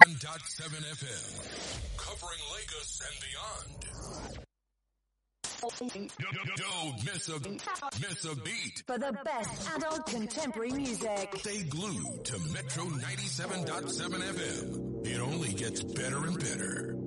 97.7 FM, covering Lagos and beyond. Don't miss a beat. For the best adult contemporary music. Stay glued to Metro 97.7 FM. It only gets better and better.